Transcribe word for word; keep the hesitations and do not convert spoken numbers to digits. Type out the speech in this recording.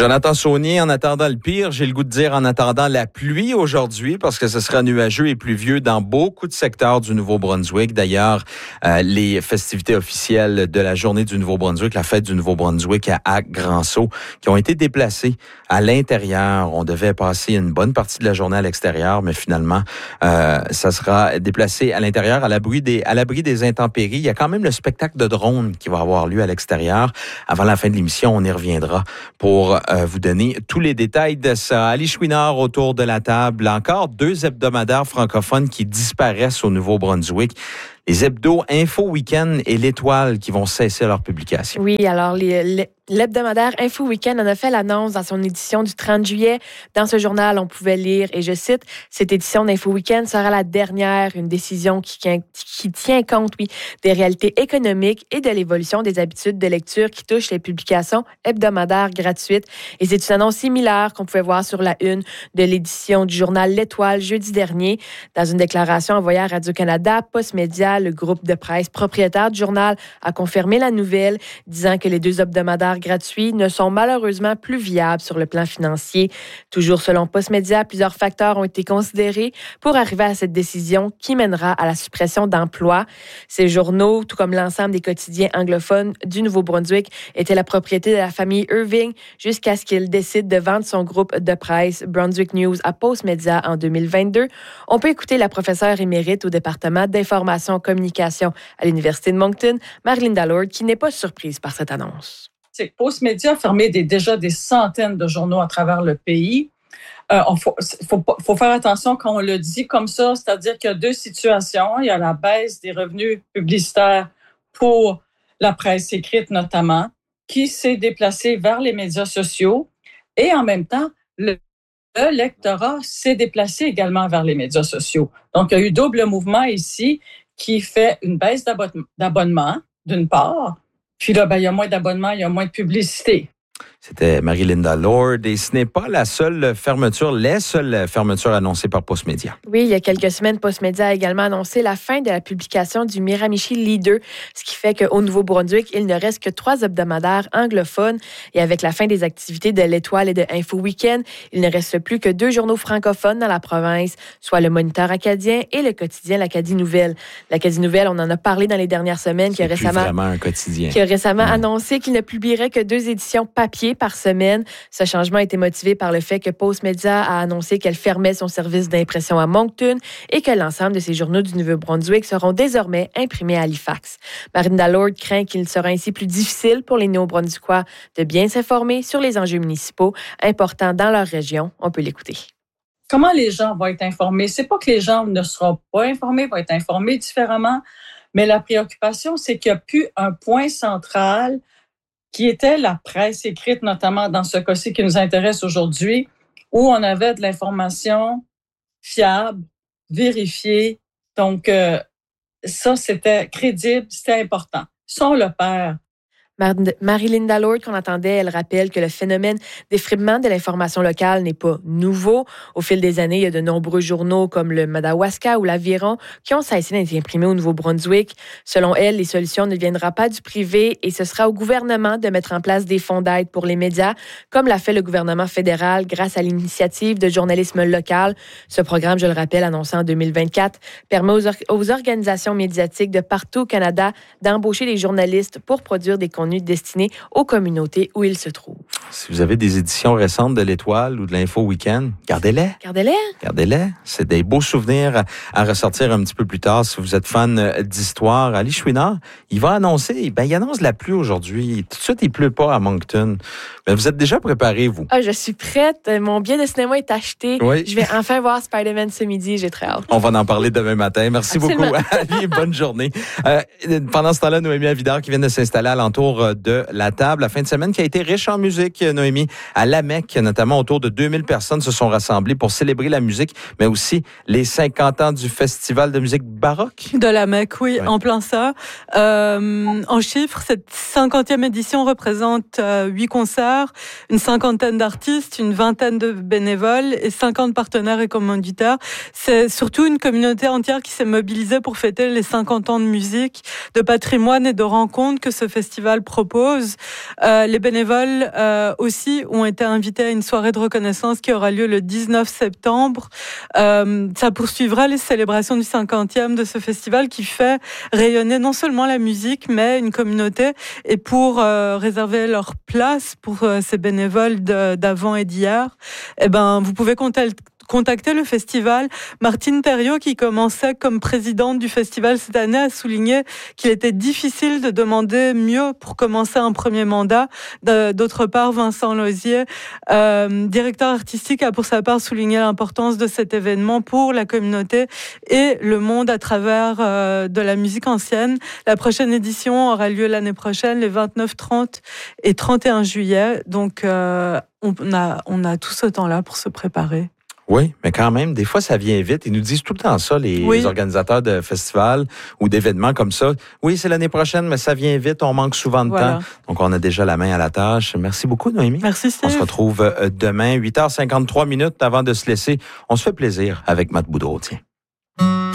Jonathan Saunier, en attendant le pire, j'ai le goût de dire en attendant la pluie aujourd'hui, parce que ce sera nuageux et pluvieux dans beaucoup de secteurs du Nouveau-Brunswick. D'ailleurs, euh, les festivités officielles de la journée du Nouveau-Brunswick, la fête du Nouveau-Brunswick à, à Grand-Sault, qui ont été déplacées à l'intérieur. On devait passer une bonne partie de la journée à l'extérieur, mais finalement, euh, ça sera déplacé à l'intérieur, à l'abri des, à l'abri des intempéries. Il y a quand même le spectacle de drone qui va avoir lieu à l'extérieur. Avant la fin de l'émission, on y reviendra pour euh, vous donner tous les détails de ça. Ali Chouinard autour de la table. Encore deux hebdomadaires francophones qui disparaissent au Nouveau-Brunswick. Les hebdos Info Week-end et l'Étoile qui vont cesser leur publication. Oui, alors les, les, l'hebdomadaire Info Week-end en a fait l'annonce dans son édition du trente juillet. Dans ce journal, on pouvait lire, et je cite, « Cette édition d'Info Week-end sera la dernière, une décision qui, qui, qui tient compte, oui, des réalités économiques et de l'évolution des habitudes de lecture qui touchent les publications hebdomadaires gratuites. » Et c'est une annonce similaire qu'on pouvait voir sur la une de l'édition du journal L'Étoile jeudi dernier. Dans une déclaration envoyée à Radio-Canada, Postmédia, le groupe de presse propriétaire du journal, a confirmé la nouvelle, disant que les deux hebdomadaires gratuits ne sont malheureusement plus viables sur le plan financier. Toujours selon Postmédia, plusieurs facteurs ont été considérés pour arriver à cette décision qui mènera à la suppression d'emplois. Ces journaux, tout comme l'ensemble des quotidiens anglophones du Nouveau-Brunswick, étaient la propriété de la famille Irving jusqu'à ce qu'il décide de vendre son groupe de presse Brunswick News à Postmédia en deux mille vingt-deux. On peut écouter la professeure émérite au département d'information et communication à l'Université de Moncton, Marie-Linda Lord, qui n'est pas surprise par cette annonce. C'est que Postmédia a fermé des, déjà des centaines de journaux à travers le pays. Il euh, faut, faut, faut faire attention quand on le dit comme ça, c'est-à-dire qu'il y a deux situations. Il y a la baisse des revenus publicitaires pour la presse écrite notamment, qui s'est déplacée vers les médias sociaux, et en même temps, le, le lectorat s'est déplacé également vers les médias sociaux. Donc, il y a eu double mouvement ici qui fait une baisse d'abonnement, d'abonnement d'une part, puis là, ben, il y a moins d'abonnements, il y a moins de publicité. C'était Marie-Linda Lord et ce n'est pas la seule fermeture, les seules fermetures annoncées par Postmédia. Oui, il y a quelques semaines, Postmédia a également annoncé la fin de la publication du Miramichi Leader, ce qui fait qu'au Nouveau-Brunswick, il ne reste que trois hebdomadaires anglophones. Et avec la fin des activités de l'Étoile et de Info Week-end, il ne reste plus que deux journaux francophones dans la province, soit le Moniteur acadien et le quotidien L'Acadie Nouvelle. L'Acadie Nouvelle, on en a parlé dans les dernières semaines, qui a récemment, vraiment un quotidien. qui a récemment mmh. annoncé qu'il ne publierait que deux éditions papier par semaine. Ce changement a été motivé par le fait que Postmédia a annoncé qu'elle fermait son service d'impression à Moncton et que l'ensemble de ses journaux du Nouveau-Brunswick seront désormais imprimés à Halifax. Marie-Linda Lord craint qu'il sera ainsi plus difficile pour les Néo-Brunswickois de bien s'informer sur les enjeux municipaux importants dans leur région. On peut l'écouter. Comment les gens vont être informés? C'est pas que les gens ne seront pas informés, vont être informés différemment, mais la préoccupation, c'est qu'il n'y a plus un point central qui était la presse écrite, notamment dans ce cas-ci qui nous intéresse aujourd'hui, où on avait de l'information fiable, vérifiée. Donc, euh, ça, c'était crédible, c'était important. Ça, on le perd. Marie-Linda Lord, qu'on entendait, elle rappelle que le phénomène d'effritement de l'information locale n'est pas nouveau. Au fil des années, il y a de nombreux journaux comme le Madawaska ou l'Aviron qui ont cessé d'être imprimés au Nouveau-Brunswick. Selon elle, les solutions ne viendront pas du privé et ce sera au gouvernement de mettre en place des fonds d'aide pour les médias, comme l'a fait le gouvernement fédéral grâce à l'initiative de journalisme local. Ce programme, je le rappelle, annoncé en deux mille vingt-quatre, permet aux, or- aux organisations médiatiques de partout au Canada d'embaucher des journalistes pour produire des contenus destinés aux communautés où ils se trouvent. Si vous avez des éditions récentes de l'Étoile ou de l'Info Week-end, gardez-les. Gardez-les. Gardez-les. C'est des beaux souvenirs à, à ressortir un petit peu plus tard si vous êtes fan d'histoire. Ali Chouinard, il va annoncer, ben, il annonce la pluie aujourd'hui. Tout de suite, il pleut pas à Moncton. Mais vous êtes déjà préparés, vous? Ah, je suis prête. Mon billet de cinéma est acheté. Oui. Je vais enfin voir Spider-Man ce midi. J'ai très hâte. On va en parler demain matin. Merci Absolument. beaucoup, Ali. Bonne journée. Euh, pendant ce temps-là, Noémie Avidard qui vient de s'installer à l'entour de la table. La fin de semaine qui a été riche en musique, Noémie. À Lamec, notamment autour de deux mille personnes se sont rassemblées pour célébrer la musique, mais aussi les cinquante ans du Festival de musique baroque. De Lamec, oui, ouais. En plein ça. Euh, en chiffres, cette cinquantième édition représente euh, huit concerts, une cinquantaine d'artistes, une vingtaine de bénévoles et cinquante partenaires et commanditaires. C'est surtout une communauté entière qui s'est mobilisée pour fêter les cinquante ans de musique, de patrimoine et de rencontres que ce festival propose. Euh, les bénévoles euh, euh, aussi ont été invités à une soirée de reconnaissance qui aura lieu le dix-neuf septembre. Euh, ça poursuivra les célébrations du cinquantième de ce festival qui fait rayonner non seulement la musique, mais une communauté. Et pour euh, réserver leur place pour euh, ces bénévoles de, d'avant et d'hier, eh ben, vous pouvez compter contacter le festival. Martine Thériault, qui commençait comme présidente du festival cette année, a souligné qu'il était difficile de demander mieux pour commencer un premier mandat. D'autre part, Vincent Lozier, euh, directeur artistique, a pour sa part souligné l'importance de cet événement pour la communauté et le monde à travers euh, de la musique ancienne. La prochaine édition aura lieu l'année prochaine, les vingt-neuf, trente et trente et un juillet. Donc, euh, on a, on a tout ce temps-là pour se préparer. Oui, mais quand même, des fois, ça vient vite. Ils nous disent tout le temps ça, les, oui. les organisateurs de festivals ou d'événements comme ça. Oui, c'est l'année prochaine, mais ça vient vite. On manque souvent de voilà. temps. Donc, on a déjà la main à la tâche. Merci beaucoup, Noémie. Merci, Steve. On se retrouve demain, huit heures cinquante-trois minutes avant de se laisser. On se fait plaisir avec Matt Boudreau, tiens.